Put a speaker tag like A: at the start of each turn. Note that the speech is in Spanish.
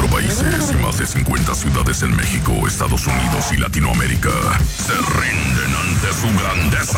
A: países y más de 50 ciudades en México, Estados Unidos y Latinoamérica se rinden ante su grandeza.